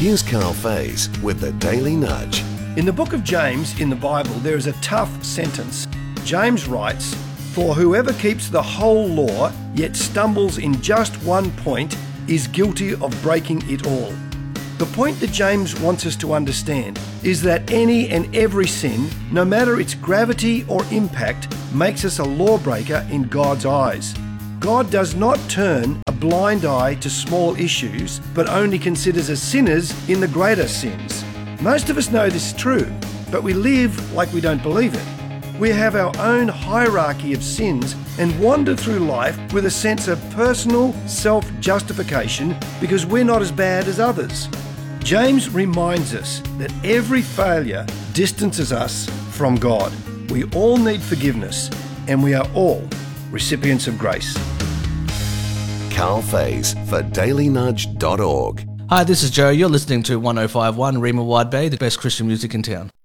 Here's Carl Faze with the Daily Nudge. In the book of James in the Bible, there is a tough sentence. James writes, "For whoever keeps the whole law, yet stumbles in just one point, is guilty of breaking it all." The point that James wants us to understand is that any and every sin, no matter its gravity or impact, makes us a lawbreaker in God's eyes. God does not turn a blind eye to small issues, but only considers us sinners in the greater sins. Most of us know this is true, but we live like we don't believe it. We have our own hierarchy of sins and wander through life with a sense of personal self-justification because we're not as bad as others. James reminds us that every failure distances us from God. We all need forgiveness, and we are all recipients of grace. Carl Faze for dailynudge.org. Hi, this is Joe. You're listening to 105.1 Rima Wide Bay, the best Christian music in town.